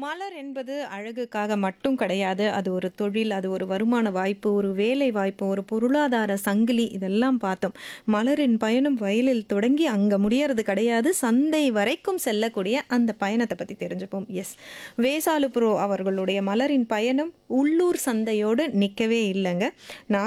மலர் என்பது அழகுக்காக மட்டும் கிடையாது. அது ஒரு தொழில், அது ஒரு வருமான வாய்ப்பு, ஒரு வேலை வாய்ப்பு, ஒரு பொருளாதார சங்கிலி இதெல்லாம் பார்த்தோம். மலரின் பயணம் வயலில் தொடங்கி அங்க முடியறது கிடையாது. சந்தை வரைக்கும் செல்லக்கூடிய அந்த பயணத்த பத்தி தெரிஞ்சுப்போம். எஸ். வேசாலு ப்ரோ அவர்களுடைய மலரின் பயணம் உள்ளூர் சந்தையோடு நிக்கவே இல்லங்க.